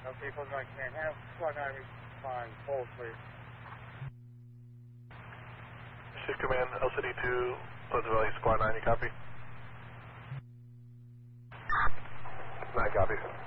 Okay, close 9 command. Have squad 9 respond. Hold, please. Shift command, LCD 2, Pleasant Valley, squad 9, you copy? 9 copy.